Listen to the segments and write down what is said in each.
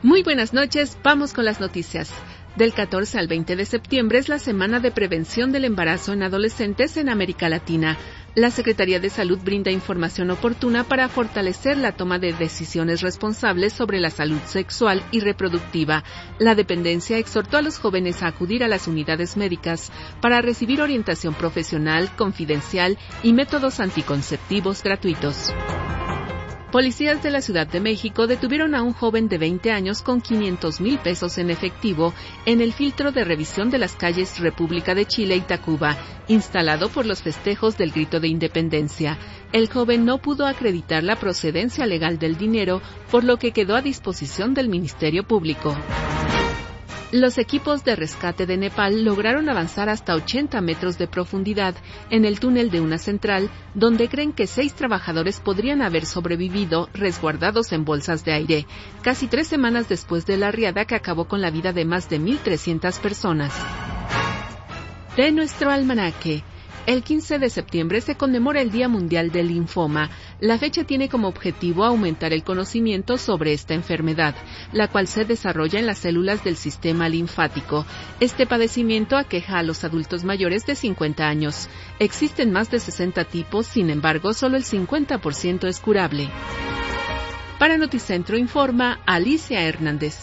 Muy buenas noches, vamos con las noticias. Del 14 al 20 de septiembre es la Semana de Prevención del Embarazo en Adolescentes en América Latina. La Secretaría de Salud brinda información oportuna para fortalecer la toma de decisiones responsables sobre la salud sexual y reproductiva. La dependencia exhortó a los jóvenes a acudir a las unidades médicas para recibir orientación profesional, confidencial y métodos anticonceptivos gratuitos. Policías de la Ciudad de México detuvieron a un joven de 20 años con 500,000 pesos en efectivo en el filtro de revisión de las calles República de Chile y Tacuba, instalado por los festejos del Grito de Independencia. El joven no pudo acreditar la procedencia legal del dinero, por lo que quedó a disposición del Ministerio Público. Los equipos de rescate de Nepal lograron avanzar hasta 80 metros de profundidad en el túnel de una central, donde creen que 6 trabajadores podrían haber sobrevivido resguardados en bolsas de aire, casi 3 semanas después de la riada que acabó con la vida de más de 1,300 personas. De nuestro almanaque. El 15 de septiembre se conmemora el Día Mundial del Linfoma. La fecha tiene como objetivo aumentar el conocimiento sobre esta enfermedad, la cual se desarrolla en las células del sistema linfático. Este padecimiento aqueja a los adultos mayores de 50 años. Existen más de 60 tipos, sin embargo, solo el 50% es curable. Para Noticentro informa Alicia Hernández.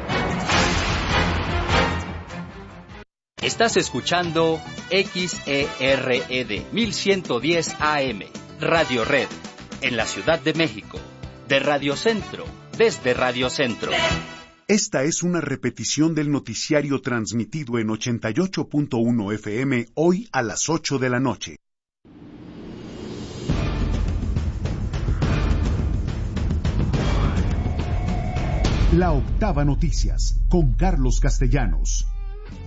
Estás escuchando XERED 1110 AM, Radio Red, en la Ciudad de México, de Radio Centro, desde Radio Centro. Esta es una repetición del noticiario transmitido en 88.1 FM hoy a las 8 de la noche. La Octava Noticias, con Carlos Castellanos.